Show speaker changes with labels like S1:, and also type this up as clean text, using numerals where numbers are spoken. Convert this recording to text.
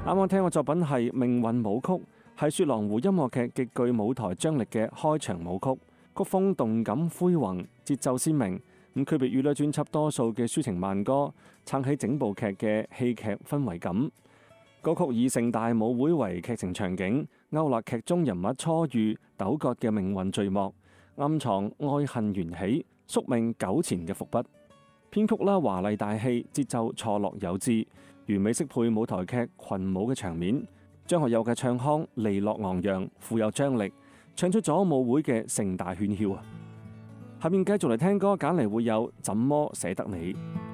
S1: 啱啱聽嘅作品係《命運舞曲》，係雪狼湖音樂劇極具舞台張力嘅開場舞曲，曲風動感恢宏，節奏鮮明。咁區別於呢專輯多數嘅抒情慢歌，撐起整部劇嘅戲劇氛圍感。歌曲以盛大舞會為劇情場景，勾勒劇中人物初遇糾葛嘅命運序幕，暗藏愛恨緣起、宿命糾纏嘅伏筆。編曲啦華麗大氣，節奏錯落有致，完美適配舞台劇群舞嘅場面。張學友嘅唱腔利落昂揚，富有張力，唱出咗舞會嘅盛大喧囂啊！下面繼續嚟聽歌，揀嚟會有怎麼捨得你。